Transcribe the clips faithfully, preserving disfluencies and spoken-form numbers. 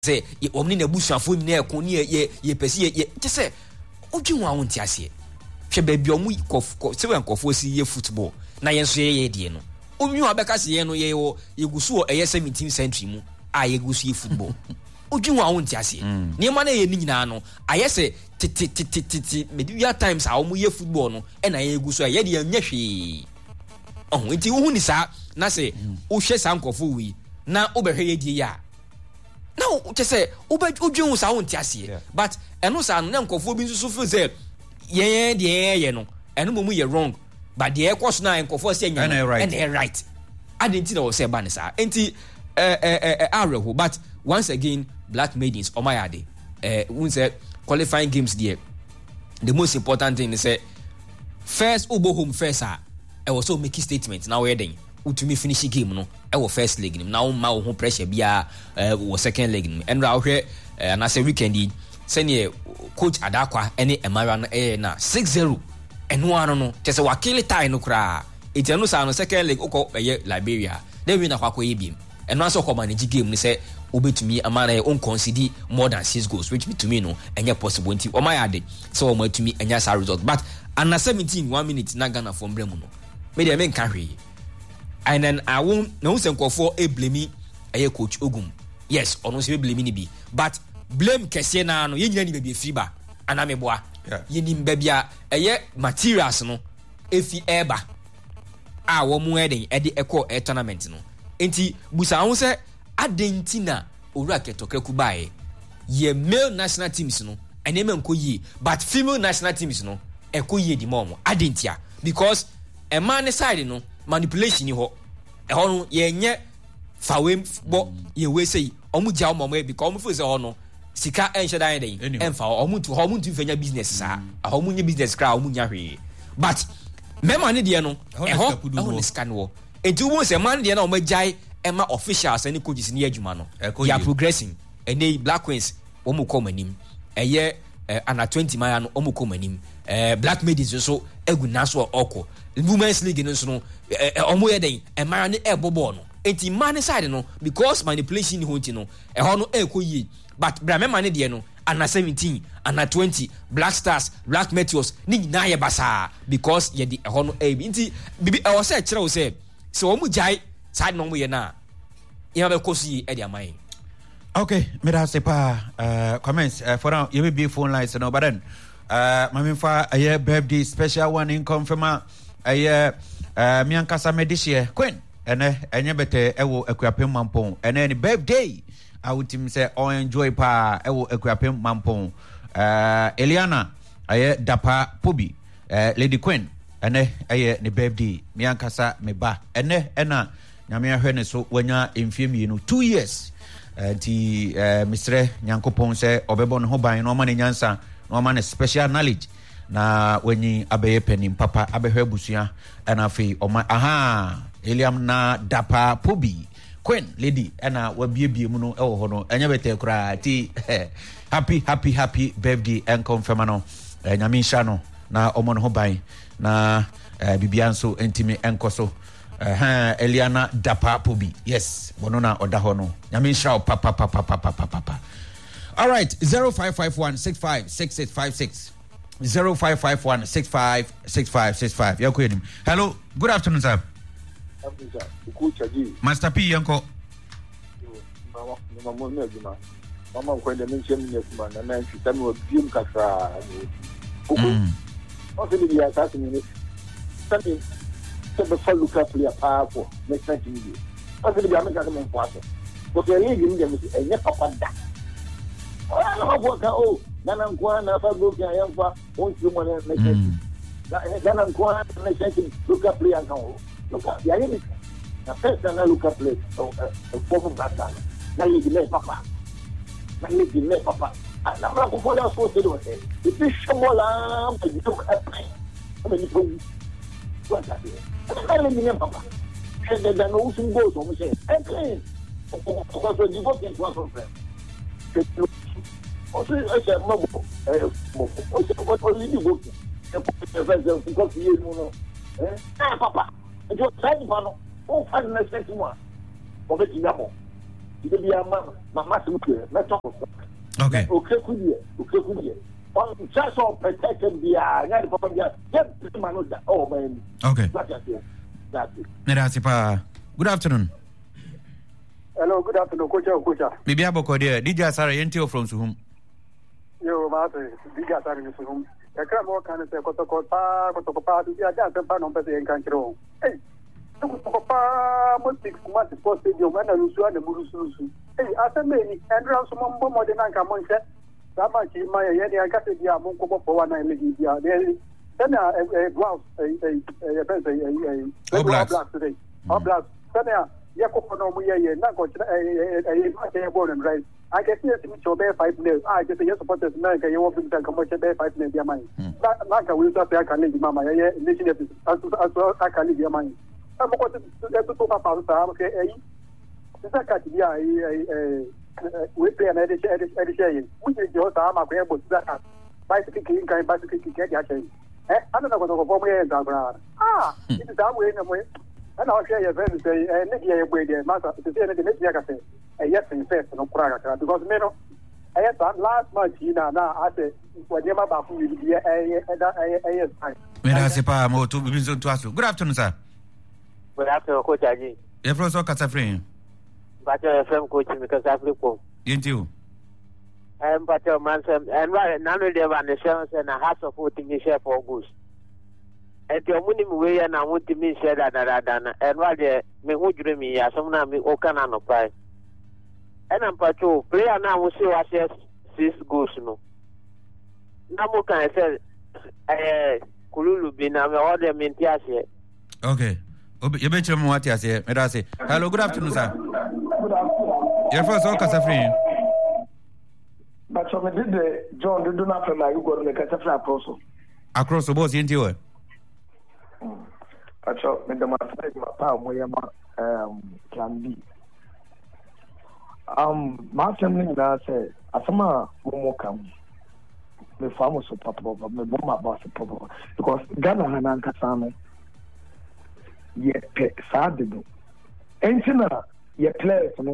say ye omni na busuafo ni na ko ni ye ye pesi ye te say odwin wa wonti ase hwe ba bi omu kof se wen kofo si ye football na ye so ye ye de no odwin wa beka se ye no ye wo ye gusu o ye seventeenth century mu a ye gusu ye football odwin wa wonti ase ne ma na ye ni nyina no aye se titi titi titi medieval times a omu ye football no e na ye gusu ye de anya hwe oh enti wo hu ni sa na se wo hwe sa nkofo wi na obehwe ye die ya now just say oba odwun sa wonti ase but eno sa na nkofo bi nsusu feel say ye ye ye no eno momu ye wrong but the ekos na nkofo say nya and they right adenti na wo say ba ne sa enti eh eh areho but once again Black Maidens omayade eh we say qualifying games there the most important thing is say first obo home first ah e was so make statement now we den utumi finish game no e wo first leg nim na wo ma wo pressure bia eh wo second leg nim and ra hwe na say weekend sene coach Adakwa ene Emara no eh na six zero eno ano no tese wa kill tie no kra etiano sa no second leg ukọ eye Liberia then we na kwakọ yebiem eno aso ko manage game ni say obetumi amara on concede more than six goals which to me no enye possible nti o mayade so o matumi enya sa result but under seventeen one minute na Ghana from bremu no me dey men kan hwe and then I won no senkofo e blame eye coach Ogum yes ono se blame ni bi but blame kese na no ye nyina ni be free ba ana me boa ye nim ba bia eye materials no efi eba a wo mu eden e de ekọ e tournament no enti busa ho se adentina owura ketokreku bae ye male national teams no eneme nko yi but female national teams no eko yi di mom adentia because a man side no manipulation ni ho e ho no ye nye fawem bo ye we say omu ja omo e because omu feel say ho no sika enhye dan den emfa omu tu omu tu fanya business sa omu nye business kra omu nya hwe but mema ne de no e ho e ho ne scan wo enti wo say man de na omu jai ema officials any coaches ni adwuma no they are progressing ene Black Queens omu come anim eye under twenty maya no omu come anim eh Black Maidens so egu naso oko women's league no so no omu ye den emara ne ebobo no enti man side no because manipulation ni honti no e ho no ekoyi but bramema ne de no under seventeen under twenty Black Stars Black Meteors ni nyina ye basa because ye de e ho no e enti bibi e wo say kire wo say so omu jai side no we na you have a course at your mind. Okay, me da sepa uh comments uh, for now you will be phone lines no but then uh my for a year birthday special one in confirm a year uh me ankasa me this year queen ene enye bete ewo akuapem mampon ene ni birthday I would him say oh enjoy pa ewo akuapem mampon uh Eliana aye dapa pobi uh, Lady Queen ene aye ni birthday me ankasa me ba ene ena nyame ahwe ne so wanya emfie no two years nti uh, Mister Nyankopon se obebo no ho ban no ma ne nyansa no ma ne special knowledge na wanyi abeye penim papa abehwe busua na afi oma aha Eliam na dapa pobi Queen Lady na wabiebie mu no ewo ho no enya bete kura ti happy happy happy birthday and confirm no uh, nyame nsha no na omo no ho ban na uh, bibianso entimi enkoso Uh, Eliana Dapa Pobi. Yes, Bonona Odahono. Yamin Shao Papa Papa Papa Papa. All right, zero five five one six five six six five six. zero five five one six five six five six five. Hello, good afternoon, sir. Master P Yanko. Mama kwenda mention ya kuma na nine tano wa bium kasa. Kuku. Ofili ya tatu ni tani the follow up player powerful next time you I feel the American come important but the league in them is a never panda oh what oh nana kwa na fa go ya yanfa won you money next time nana kwa next time look up player kan look up ya ni na pesa na look up player so for that na league ne papa na league ne papa na mra ko for that so say do say it is shomola but you don't have time I mean you what that is I don't know papa. And then no some goes on say, "Okay." Because you go get one from them. Also I said, "Mabo, eh, what what you go?" Because you know. Eh? Ah papa. You try to know. Oh, find next one. Over to Yamo. Ide bi ama mama se mutwe na talk. Okay. Okay kudie, okay kudie. On just on protected bia, na the papa bia. Get man that. Oh man. Okay. That's it. That's it. Merasipa. Good afternoon. Hello, good afternoon, coach. Coach. Bibi aboko there. D J Asare yentio from Suhum. Yo, master. D J Asare from Suhum. Ya kra mo kan se ko to ko pa ko to ko pa du ya da pa no pe se en kan kiro. Eh. To ko pa mo six kuma se sports stadium na lusu na murusu. Eh, asa me ni Andrew so mo mo de nan ka mo nse. Sa ma chi ma ye ni aka se dia mo ko bo po wa na le gi dia. De na eh blouse eh eh eh ben say eh eh black today. All black. Sana ya ko no mo ye ye na ko eh eh ma ke bo na right. I can see it to be five nails. I just yes supporters America you want to come much be five nails their money. Like I will just I can leave mama yeah nation as as I can leave your money. I'm going to to talk about that okay eh this is cat dia eh we play an edit edit edit we just just am I go that bicycle king kind bicycle king get ya eh I don't know what to go for me that ah it is that way no way and I'll share your friends say eh nigga you boy there master to say the next year can say yes in fact no kura because me no I had last month na na I say when you ma ba fu you eh eh eh time Merasipa mo to bibi so to aso. Good afternoon sir. Good afternoon coach Aji. E fro so kata free. Bacho F M coach because Africa. Yentio. I'm Bacho man and right now they have an insurance and a house of voting share for August. And your money way and I want to me share that that and right there me who dream me as some na me o kana no pay. And I'm Bacho player now we see what six goals no. Na mo kan say eh kululu bi na me order me ntiase. Okay. You bet you what you say. Merasi. Hello, good afternoon, sir. Good afternoon. Your first all Casafri. But so me did the John do not from my go to the Casafra also. Across the boss into it. But so me the my pa mo yama um can be. Um my family na say asama mo kam. Me famo so papa me bo ma boss papa because Ghana hanan kasano. Ye pe sade no entina ye players no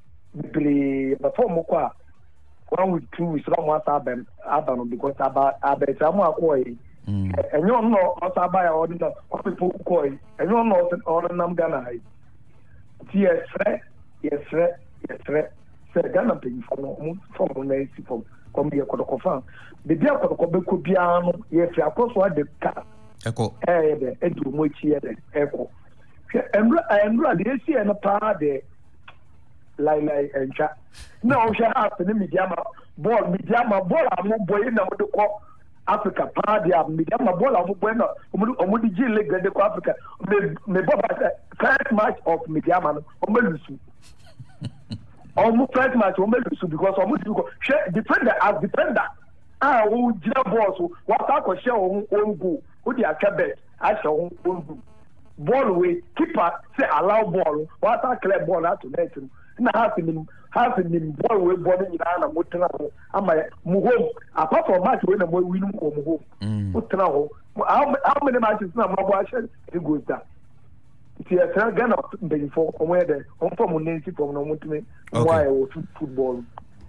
be before mo kwa one with two weeks no mo asa abano because aba abeta mo akoy enyo no asa aba ya odi no people koy enyo no on nam Ghana hai ti ye fre ye fre ye fre se Ghana pe for no mo for no na si for come ye kodoko fan be dia kodoko be ko bia no ye fre akoso ade ka Eko. Eh, the Edu Mochi, the Echo. And Rad, you see, and a part de Lila and Chat. No, she has the Mediama ball, Mediama ball, I'm not boy in the call Africa party, Mediama ball, I'm bueno, Omudi G League, the Africa. Me Boba, first match of Mediama, Omelusu. Almost first match, Omelusu, because almost defender as defender. Ah, who Jina Boss, what I could share on goal. Who they are kept as a own ball away keeper say allow ball what I clear ball out to net now having him having him ball away ball in Ghana mutra am I home apart from match when we win home mutra how many matches now my boy it goes down it's a Ghana before where the on from Nancy from no mutume why football.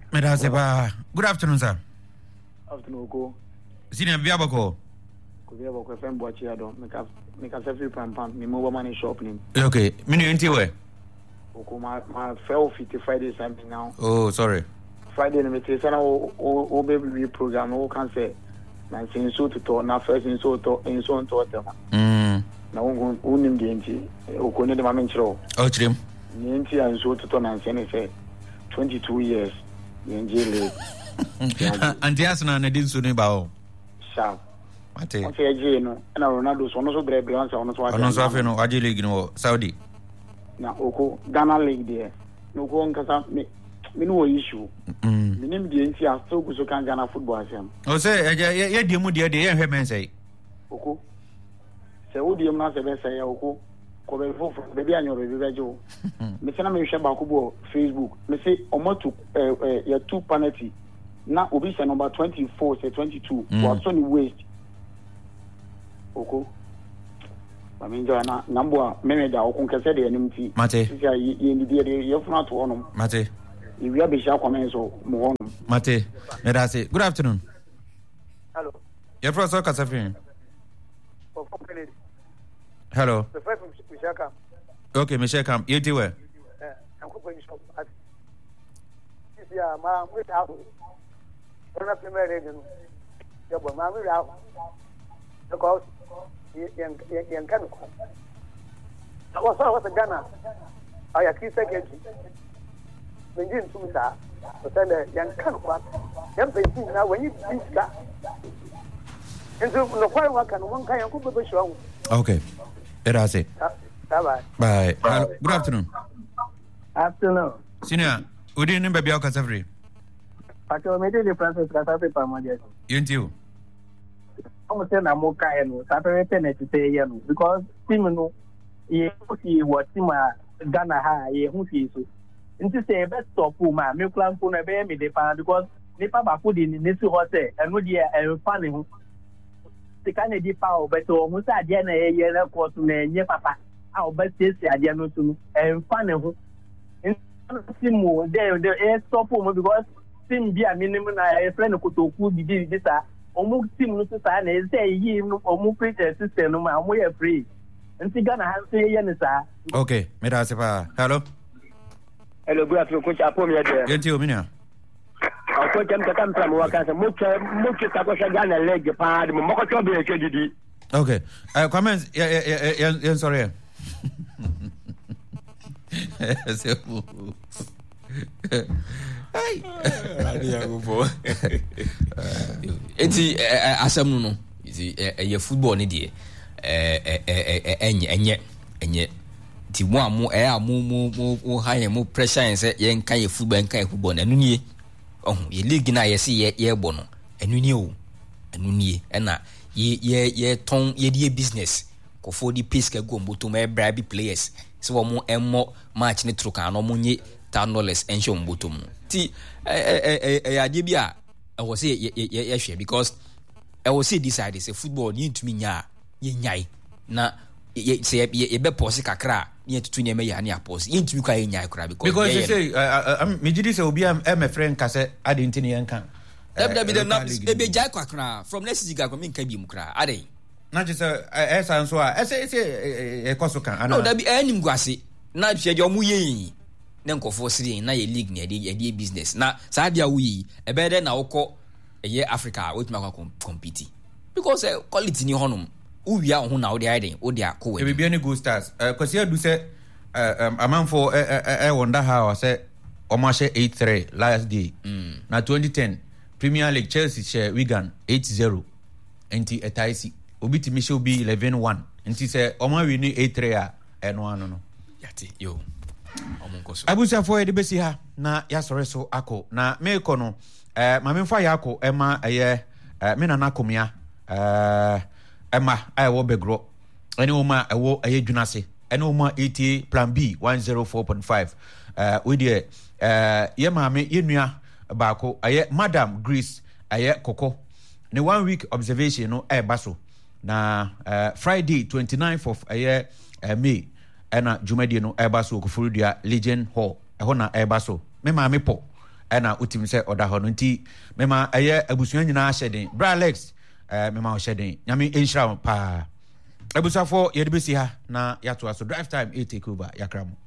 Good afternoon sir. Afternoon go Senior Biabako. Could you have a friend watch here? Don't make us make us every pump pump. Me mobile money shopping. Okay, me no into where. Okay, my my fell fifty Friday something now. Oh, sorry. Friday no me say sana o o baby program o can say. Na sin so to talk na first in so to in so to them. Mm. Na o o nim de nti o ko ne de ma me nchiro. O chirem. Ni nti an so to to na sin say twenty-two years. Yen jele. Antias na na din so ne ba o. Sharp. Ate. O fe je no na Ronaldo so no so bre bre on so no so. Ono so afi no aje league no Saudi. Na oko Ghana league there. No ko nkasa me me no issue. Mm. Me nim de nti a so ku so kan Ghana football asem. O say ye ye di mu de de ye hwe men say. Oko. Se wo di mu na se be say oko. Ko be fo be bi anyo be be jo. Me se na me hwe ba ko bo Facebook. Me se omotu eh eh ya two penalty. Na obi se number twenty-four say twenty-two. Was on the waste. Oko. I mean, Joanna, number, maybe the Okun Cassady and M T. Mate. You're not one. Mate. If you have a sharp comment, so more. Mate. Let us say, good afternoon. Hello. You're from Soccer Safin. Hello. The first Michelle Camp. Okay, Michelle Camp. You do it. I'm going to shop at. Yeah, my without. One of the married. Yeah, but my without. Because. Yang kan ko awa sa wata Ghana aya ki secretary menjin tumsa to tell yang kan ko yan bai tin na wani biska enzo no kwai wa kan won kan ko be shwa. Okay, era say bye bye. Hello. Good afternoon. Afternoon. Senior, udi ni baby ka safri pato me de Francis ka safri pa mo je you I'm saying I'm okay, no. Separate net to say, no, because Timino, ye see what Tima Ghana ha, ye who sees you. And to say, best stop, my milk lamp on a baby, they found because they papa put in this hotel and would ye and funny. The kind of deep power, but almost a Diana, a year, of course, near papa. Our best is a Diana to and funny. And Timu, there, the air stop because Tim be a minimum, a friend of Kutoku did this. Omu team no sa na say yi omu preacher system no ma omu ye free nti Ghana ha say ye ne sa. Okay, me da sepa. Hello. Hello, good afternoon, coach Apom ya there. Yenti o minia. O coach am ka kam wa kan se mo che mo che ta ko sha Ghana leg pa de mo ko cho be che didi. Okay. Uh, comments yeah yeah yeah yeah sorry. Ai, radio go for. Enti asem no no, isi e football ni de eh eh enye enye enye ti mo amu e amu mo mo high mo pressure en say ye nka ye football nka ye football na enu nie. Oh, ye league na ye se ye ye bo no. Enu nie o. Enu nie e na ye ye ye ton ye die business. Ko for di pace ka go mboto me bribe players. So wo mo emmo match ni tru kan no mo nye ten dollars ensho mboto mu. Ti eh eh eh ade bia I was say ye ye ye because I was say decide say football ni ntumi nya ye nyai na ye say ye be pause kakra ni tutu ni me ya ni pause ye ntumi kwa ye nyai kra because because you say me jidi say obi am e friend ka say ade ntini yan kan that be the na e be jai kakra from next ziga kwa me nka bi mu kra ade na just eh san so a say say e koso kan no that be anim guase na hwe je omu ye na nkofo siri na ye league na ye ye business na sa dia wi e be de na wokọ ye Africa we tuma kwa compete because uh, quality ni honum uwia ho na wo de aiden wo de akọ we e be any go stars uh, kwasi adu say uh, um, amanfo e e wonder how say omashe eight three last day mm. na twenty ten Premier League Chelsea share Wigan eight zero enti etaisi obi ti misho bi eleven one enti say oma wi ni eight three a eno ano no yati yo abusa fo de besi ha na ya sore so akọ na me ko no eh ma me fa ya akọ e ma eye me na na komia eh e ma ai wo begro ene wo ma e wo eye dwunase ene wo ma A T A plan B one oh four point five eh we de eh ye ma me ye nua ba ko eye Madam Grace eye Koko ne one week observation no e ba so na uh, Friday twenty-ninth of eye uh, May ena jumadi no eba so Okufurudua Legend Hall eho na eba so me ma me po ena utim se oda ho no nti me ma eye abusuan nyina hyeden bra Alex eh me ma o hyeden nyame enhira pa abusafo ye de besi ha na yato aso drive time e take over yakramo